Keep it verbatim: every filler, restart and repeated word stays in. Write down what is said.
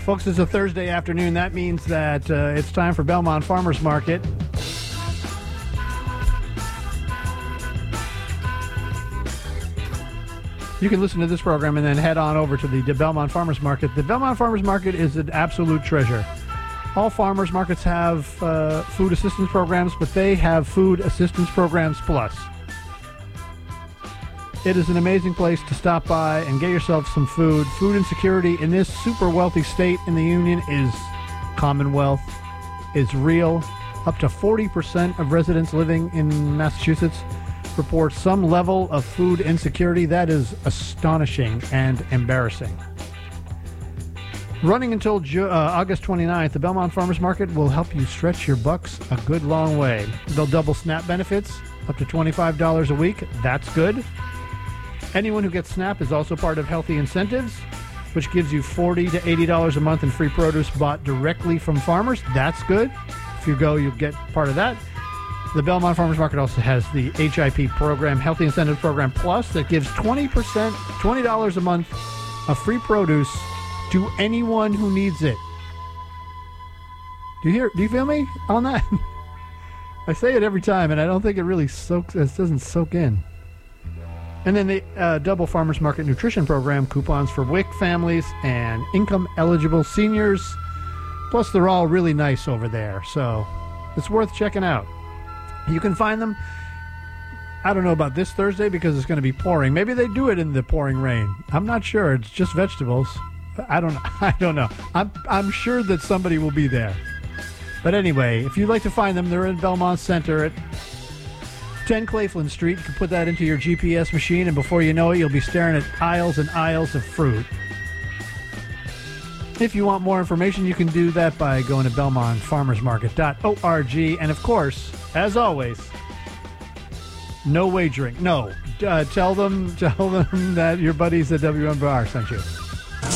Folks, it's a Thursday afternoon. That means that uh, it's time for Belmont Farmers Market. You can listen to this program and then head on over to the Belmont Farmers Market. The Belmont Farmers Market is an absolute treasure. All farmers markets have uh, food assistance programs, but they have food assistance programs plus. It is an amazing place to stop by and get yourself some food. Food insecurity in this super wealthy state in the Union is Commonwealth. It's real. Up to forty percent of residents living in Massachusetts report some level of food insecurity. That is astonishing and embarrassing. Running until Ju- uh, August twenty-ninth, the Belmont Farmers Market will help you stretch your bucks a good long way. They'll double SNAP benefits, up to twenty-five dollars a week. That's good. Anyone who gets SNAP is also part of Healthy Incentives, which gives you forty dollars to eighty dollars a month in free produce bought directly from farmers. That's good. If you go, you'll get part of that. The Belmont Farmers Market also has the H I P program, Healthy Incentives Program Plus, that gives twenty percent, twenty dollars a month of free produce to anyone who needs it. Do you hear? Do you feel me on that? I say it every time, and I don't think it really soaks. It doesn't soak in. And then the uh, Double Farmers Market Nutrition Program, coupons for W I C families and income-eligible seniors. Plus, they're all really nice over there, so it's worth checking out. You can find them, I don't know about this Thursday because it's going to be pouring. Maybe they do it in the pouring rain. I'm not sure. It's just vegetables. I don't I don't know. I'm, I'm sure that somebody will be there. But anyway, if you'd like to find them, they're in Belmont Center at ten Claflin Street. You can put that into your G P S machine, and before you know it, you'll be staring at aisles and aisles of fruit. If you want more information, you can do that by going to belmont farmers market dot org. And of course, as always, no wagering. No. Uh, tell them, tell them that your buddies at W M B R sent you.